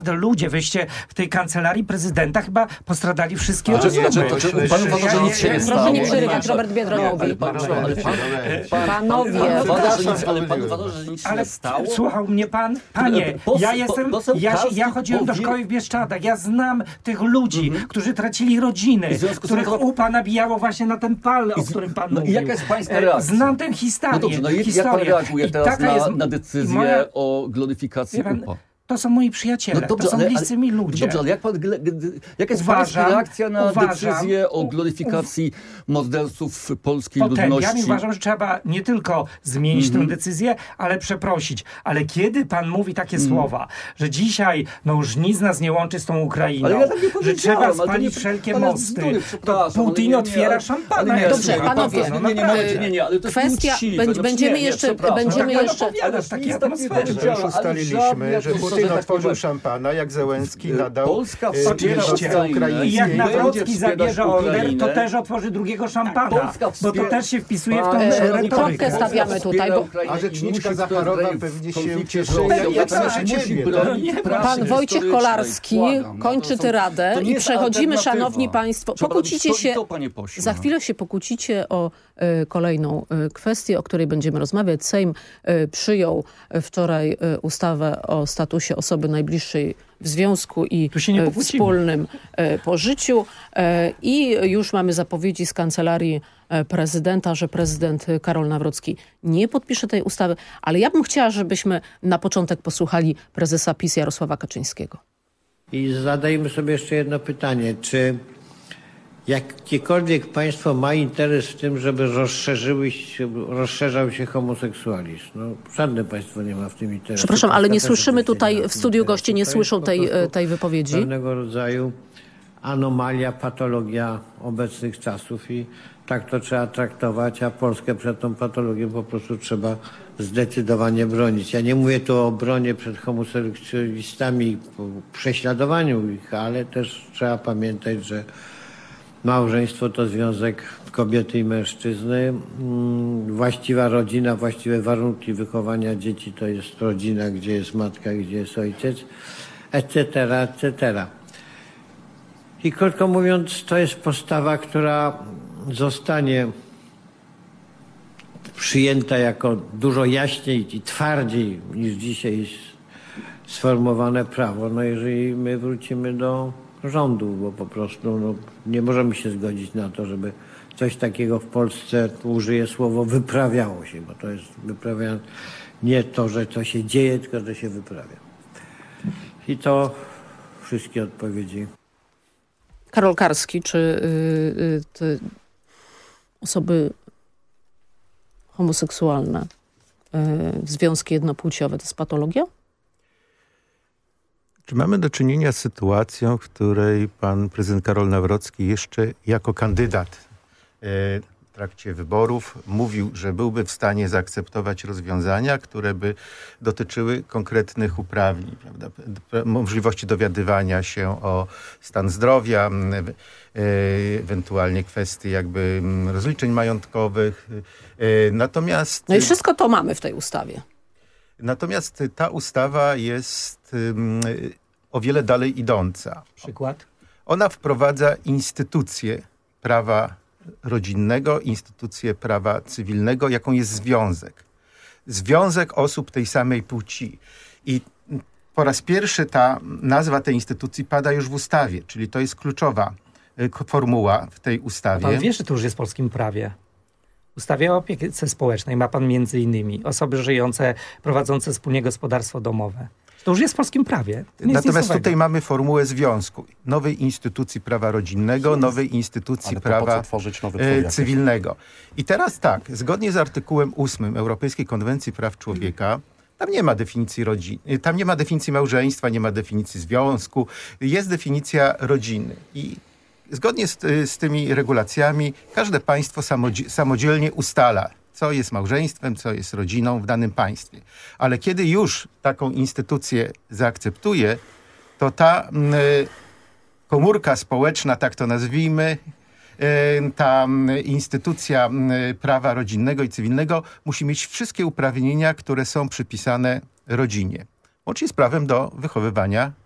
ludzie, wyście w tej kancelarii prezydenta chyba postradali wszystkie Pan rozumy. uważa, że nic się nie stało? Proszę nie przerywać, Robert Biedroń mówi. Panowie. Pan uważa, że nic się nie stało? Słuchał mnie pan? Panie, ja chodziłem do szkoły w Bieszczadach. Ja znam tych ludzi, którzy tracili rodziny, których UPA nabijało właśnie na ten pal, o którym pan mówił. I jaka jest pańska reakcja? Znam tę historię. No dobrze, jak pan reaguje teraz na decyzję o gloryfikacji UPA? To są moi przyjaciele, to są bliscy mi ludzie. Dobrze, ale jaka jest pańska reakcja na decyzję o gloryfikacji morderców polskiej ludności? Ja uważam, że trzeba nie tylko zmienić tę decyzję, ale przeprosić. Ale kiedy pan mówi takie słowa, że dzisiaj już nic nas nie łączy z tą Ukrainą, że trzeba spalić wszelkie mosty, to Putin otwiera szampana. Dobrze, panowie, ale to kwestia, będziemy jeszcze... w takiej atmosferze. Już ustaliliśmy, że Putin otworzył szampana, jak Zełenski nadał Polska Oczywiście. I jak Nawrocki zabierze order, to też otworzy drugiego szampana, bo to też się wpisuje w tą retorykę. Kropkę stawiamy tutaj, bo... A rzeczniczka Zacharowa pewnie się cieszy. Pan Wojciech Kolarski kończy tyradę i przechodzimy, szanowni państwo, pokłócicie się, za chwilę się pokłócicie o kolejną kwestię, o której będziemy rozmawiać. Sejm przyjął wczoraj ustawę o statusie osoby najbliższej w związku i wspólnym pożyciu i już mamy zapowiedzi z kancelarii prezydenta, że prezydent Karol Nawrocki nie podpisze tej ustawy, ale ja bym chciała, żebyśmy na początek posłuchali prezesa PiS Jarosława Kaczyńskiego. I zadajmy sobie jeszcze jedno pytanie, czy jakiekolwiek państwo ma interes w tym, żeby rozszerzał się homoseksualizm? No, żadne państwo nie ma w tym interesu. Przepraszam, ale nie słyszymy tutaj w studiu, goście nie słyszą tej wypowiedzi. Pewnego rodzaju anomalia, patologia obecnych czasów i tak to trzeba traktować, a Polskę przed tą patologią po prostu trzeba zdecydowanie bronić. Ja nie mówię tu o obronie przed homoseksualistami, prześladowaniu ich, ale też trzeba pamiętać, że małżeństwo to związek kobiety i mężczyzny. Właściwa rodzina, właściwe warunki wychowania dzieci to jest rodzina, gdzie jest matka, gdzie jest ojciec, etc., etc. I krótko mówiąc, to jest postawa, która zostanie przyjęta jako dużo jaśniej i twardziej niż dzisiaj jest sformułowane prawo, no jeżeli my wrócimy do rządu, bo po prostu nie możemy się zgodzić na to, żeby coś takiego w Polsce, użyję słowo, wyprawiało się, bo to jest wyprawiane nie to, że to się dzieje, tylko że się wyprawia. I to wszystkie odpowiedzi. Karol Karski, czy te osoby homoseksualne, związki jednopłciowe to jest patologia? Czy mamy do czynienia z sytuacją, w której pan prezydent Karol Nawrocki jeszcze jako kandydat w trakcie wyborów mówił, że byłby w stanie zaakceptować rozwiązania, które by dotyczyły konkretnych uprawnień, prawda? Możliwości dowiadywania się o stan zdrowia, ewentualnie kwestie jakby rozliczeń majątkowych. Natomiast... No i wszystko to mamy w tej ustawie. Natomiast ta ustawa jest o wiele dalej idąca. Przykład? Ona wprowadza instytucję prawa rodzinnego, instytucję prawa cywilnego, jaką jest związek. Związek osób tej samej płci. I po raz pierwszy ta nazwa tej instytucji pada już w ustawie, czyli to jest kluczowa formuła w tej ustawie. Pan wie, że to już jest w polskim prawie. W ustawie o opiece społecznej ma pan między innymi osoby żyjące, prowadzące wspólnie gospodarstwo domowe. To już jest w polskim prawie. Natomiast tutaj mamy formułę związku. Nowej instytucji prawa rodzinnego, nowej instytucji prawa cywilnego. I teraz tak, zgodnie z artykułem 8 Europejskiej Konwencji Praw Człowieka, tam nie ma definicji rodziny, tam nie ma definicji małżeństwa, nie ma definicji związku, jest definicja rodziny. I zgodnie z tymi regulacjami każde państwo samodzielnie ustala, co jest małżeństwem, co jest rodziną w danym państwie. Ale kiedy już taką instytucję zaakceptuje, to ta komórka społeczna, tak to nazwijmy, ta instytucja prawa rodzinnego i cywilnego musi mieć wszystkie uprawnienia, które są przypisane rodzinie. Łącznie z prawem do wychowywania